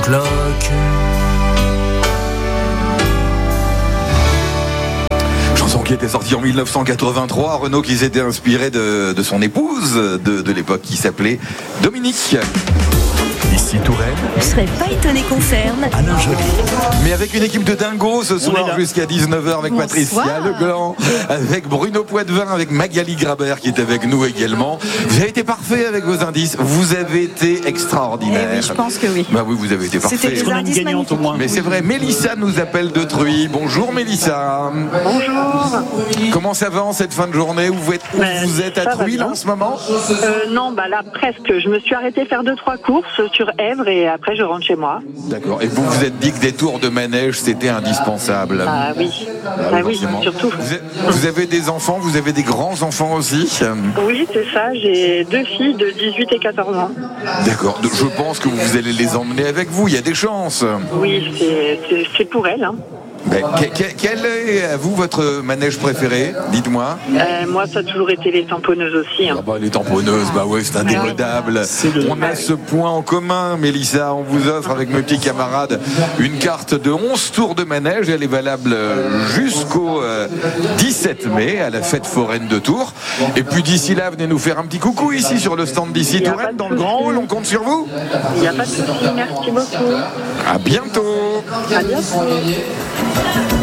cloque. Chanson qui était sortie en 1983, Renaud qui s'était inspiré de son épouse de l'époque qui s'appelait Dominique. Ici Touraine. Je serais pas étonné qu'on ferme. Alain Joly. Mais avec une équipe de dingo ce soir jusqu'à 19h avec Patricia Legland, avec Bruno Poitvin, avec Magali Grabert qui est avec nous également. Vous avez été parfait avec vos indices. Vous avez été extraordinaire. Eh oui, je pense que oui. Bah oui, vous avez été parfait. C'était des indices gagnantes au moins. Mais c'est vrai, Mélissa nous appelle de Truy. Bonjour Mélissa. Bonjour. Comment ça va en cette fin de journée? Vous êtes à Truy là en ce moment? Non, là presque. Je me suis arrêtée faire 2-3 courses sur Èvre et après je rentre chez moi. D'accord. Et vous vous êtes dit que des tours de manège c'était indispensable? Ah oui. Oui, surtout. Vous avez des enfants? Vous avez des grands enfants aussi? Oui, c'est ça. J'ai 2 filles de 18 et 14 ans. D'accord. Je pense que vous allez les emmener avec vous. Il y a des chances. Oui, c'est pour elles. Hein. Quel est, à vous, votre manège préféré? Dites-moi. Moi, ça a toujours été les tamponneuses aussi. Hein. Les tamponneuses, c'est indémodable. On a ce point en commun, Mélissa. On vous offre, avec mes petits camarades, une carte de 11 tours de manège. Elle est valable jusqu'au 17 mai, à la fête foraine de Tours. Et puis d'ici là, venez nous faire un petit coucou ici, sur le stand d'ici Touraine, dans le Grand Hall. On compte sur vous. Il n'y a pas de souci. Merci beaucoup. À bientôt. À bientôt.